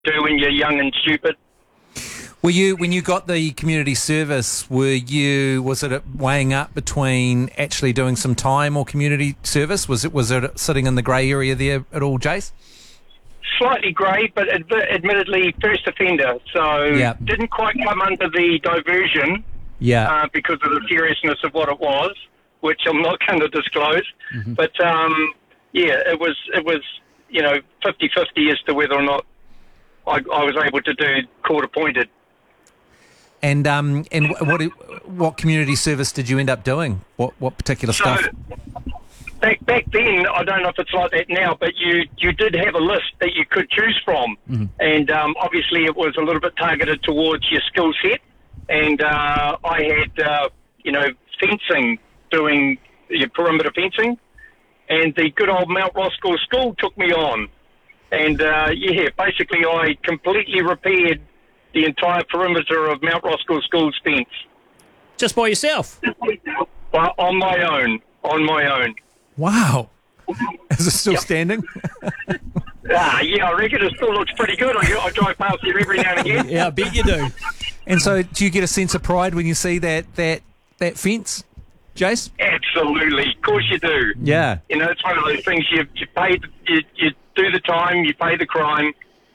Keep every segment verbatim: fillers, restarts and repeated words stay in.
do when you're young and stupid. Were you, when you got the community service, were you, was it weighing up between actually doing some time or community service? Was it, was it sitting in the grey area there at all, Jace? Slightly grey, but ad- admittedly first offender, so yeah. didn't quite come under the diversion yeah. uh, because of the seriousness of what it was, which I'm not going to disclose. Mm-hmm. But um, yeah, it was, it was, you know, fifty-fifty as to whether or not I, I was able to do court appointed. And um and what what community service did you end up doing? What what particular so, stuff? Back back then, I don't know if it's like that now, but you, you did have a list that you could choose from, mm-hmm. and um, obviously it was a little bit targeted towards your skill set. And uh, I had uh, you know fencing, doing your perimeter fencing, and the good old Mount Roskill School took me on, and uh, yeah, basically I completely repaired the entire perimeter of Mount Roskill School's fence. Just by yourself? Well, on my own. On my own. Wow. Is it still yep. standing? ah, yeah, I reckon it still looks pretty good. I, I drive past here every now and again. Yeah, I bet you do. And so do you get a sense of pride when you see that that, that fence, Jace? Absolutely. Of course you do. Yeah. You know, it's one of those things, you, you, pay, you, you do the time, you pay the crime.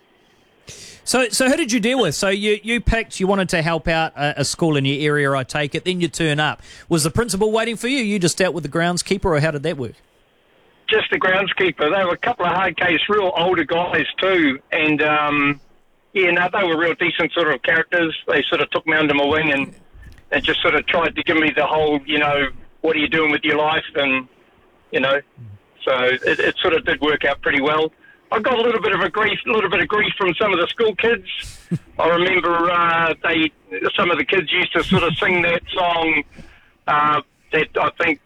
So, so who did you deal with? So you, you picked, you wanted to help out a, a school in your area, I take it, then you turn up. Was the principal waiting for you? You just dealt with the groundskeeper, or how did that work? Just the groundskeeper. They were a couple of hard case, real older guys too, and um, yeah, no, they were real decent sort of characters. They sort of took me under my wing and, and just sort of tried to give me the whole, you know, what are you doing with your life, and, you know, so it, it sort of did work out pretty well. I got a little bit of a grief, a little bit of grief from some of the school kids. I remember uh, they, some of the kids used to sort of sing that song uh, that I think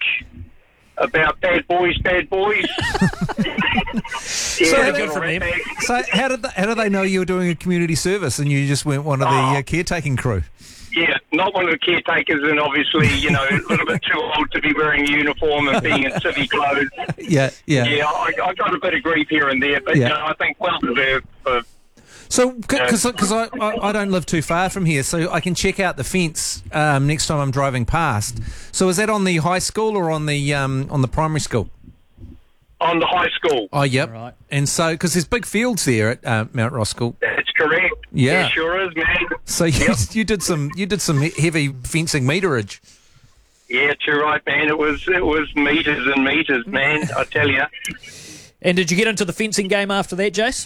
about bad boys, bad boys. yeah, so, good from them. So how did they, how did they know you were doing a community service and you just weren't one of the oh. uh, caretaking crew? Yeah, not one of the caretakers, and obviously, you know, a little bit too old to be wearing a uniform and being in civvy clothes. Yeah, yeah. Yeah, I, I got a bit of grief here and there, but, yeah. you know, I think well deserved for... So, because I, I, I don't live too far from here, so I can check out the fence um, next time I'm driving past. So is that on the high school or on the um, on the primary school? On the high school. Oh, yep. Right. And so, because there's big fields there at uh, Mount Roskill. That's correct. Yeah. Yeah, sure is, man. So you, yep. you did some you did some heavy fencing meterage. Yeah, you're right, man. It was it was meters and meters, man. I tell you. And did you get into the fencing game after that, Jace?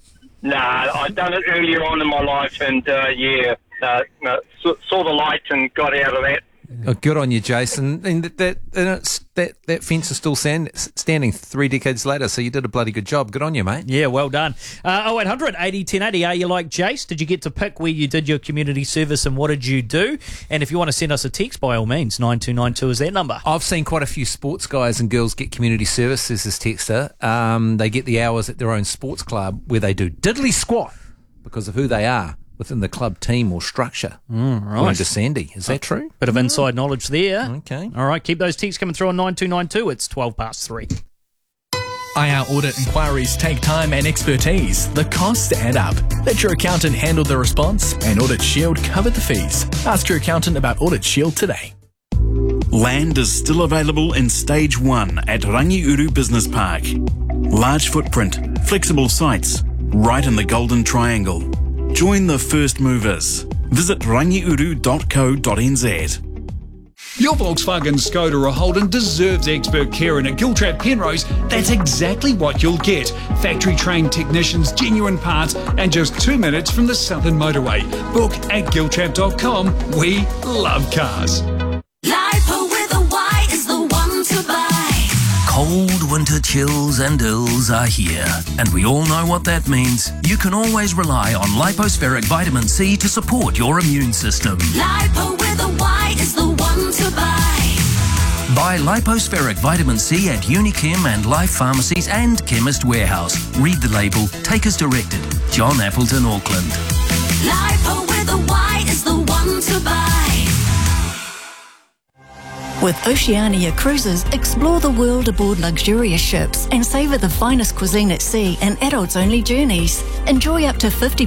Nah, I'd done it earlier on in my life, and uh, yeah, uh, no, saw the light and got out of that. Oh, good on you, Jason. And that that and it's, that that fence is still stand, standing three decades later. So you did a bloody good job. Good on you, mate. Yeah, well done. Uh, oh eight hundred eighty ten eighty. Are you like Jace? Did you get to pick where you did your community service and what did you do? And if you want to send us a text, by all means, nine two nine two is that number. I've seen quite a few sports guys and girls get community service as this texter. Um, they get the hours at their own sports club where they do diddly squat because of who they are within the club team or structure. Mm, right. Going to Sandy. Is that true? Bit of inside knowledge there. Okay. All right, keep those texts coming through on nine two nine two. It's twelve past three. I R audit inquiries take time and expertise. The costs add up. Let your accountant handle the response and Audit Shield covered the fees. Ask your accountant about Audit Shield today. Land is still available in Stage one at Rangiuru Business Park. Large footprint, flexible sites, right in the Golden Triangle. Join the first movers. Visit rangiuru dot co dot n z. Your Volkswagen, Skoda or Holden deserves expert care, and at Giltrap Penrose, that's exactly what you'll get. Factory-trained technicians, genuine parts, and just two minutes from the Southern Motorway. Book at giltrap dot com. We love cars. Lipo with a Y is the one to buy. Cold winter chills and ills are here, and we all know what that means. You can always rely on Lipospheric Vitamin C to support your immune system. Lipo with a Y is the one to buy. Buy Lipospheric Vitamin C at Unichem and Life Pharmacies and Chemist Warehouse. Read the label. Take as directed. John Appleton, Auckland. Lipo with a Y is the one to buy. With Oceania Cruises, explore the world aboard luxurious ships and savour the finest cuisine at sea and adults-only journeys. Enjoy up to fifty